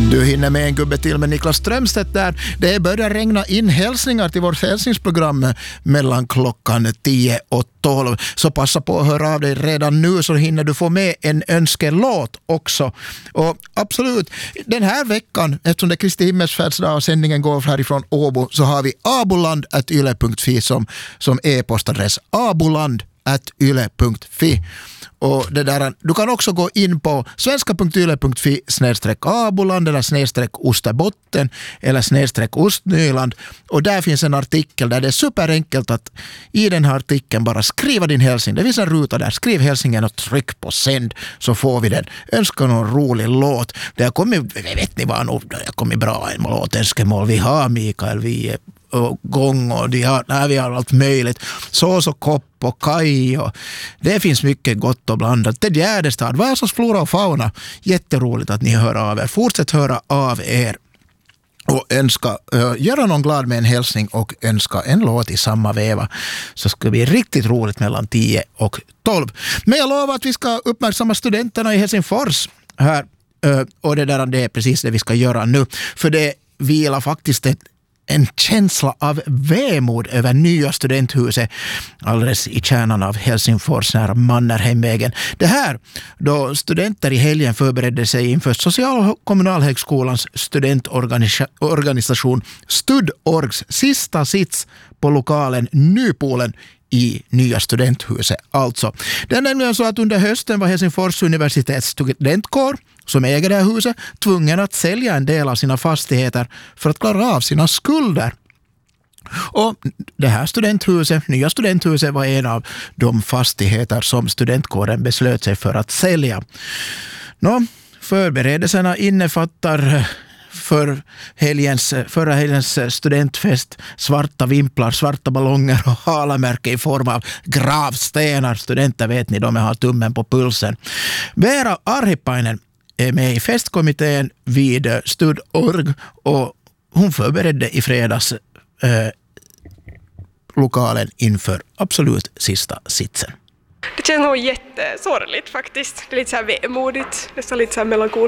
Du hinner med en gubbe till med Niklas Strömstedt där. Det börjar regna in hälsningar till vårt hälsningsprogram mellan klockan 10 och 12. Så passa på att höra av dig redan nu så hinner du få med en önskelåt också. Och absolut, den här veckan, eftersom det är Kristi himmelsfärdsdag och sändningen går härifrån Åbo, så har vi aboland@yle.fi som e-postadress. aboland@yle.fi. Och det där, du kan också gå in på svenska.yle.fi/aboland eller /Osterbotten eller /Ostnyland, och där finns en artikel där det är superenkelt att i den här artikeln bara skriva din hälsning. Det finns en ruta där, skriv hälsningen och tryck på sänd så får vi den. Önska någon rolig låt. Det har kommit, vet ni vad, det har kommit bra en låtönskemål. Vi har Mikael, vi är och gång och vi har allt möjligt. Så kopp och kaj och det finns mycket gott och blandat. Det Gärdestad, Vasas flora och fauna. Jätteroligt att ni hör av er. Fortsätt höra av er och göra någon glad med en hälsning och önska en låt i samma veva, så ska det bli riktigt roligt mellan 10 och 12. Men jag lovar att vi ska uppmärksamma studenterna i Helsingfors här, och det är precis det vi ska göra nu, för det vilar faktiskt en känsla av vemod över nya studenthuset alldeles i kärnan av Helsingfors nära Mannerheimvägen. Det här då studenter i helgen förberedde sig inför Social- och kommunalhögskolans studentorganisation Studorgs sista sits på lokalen Nypolen i nya studenthuset. Alltså, det är nämligen så att under hösten var Helsingfors universitets studentkår, som äger det här huset, tvungen att sälja en del av sina fastigheter för att klara av sina skulder. Och det här nya studenthuset var en av de fastigheter som studentkåren beslöt sig för att sälja. Förberedelserna innefattar förra helgens studentfest svarta vimplar, svarta ballonger och halamärke i form av gravstenar. Studenter, vet ni, de har tummen på pulsen. Veera Arhipainen är med i festkommittén vid Studorg och hon förberedde i fredags lokalen inför absolut sista sitsen. Det känns nog jättesorgligt faktiskt. Det är lite så här vemodigt, nästan lite så här melankoliskt.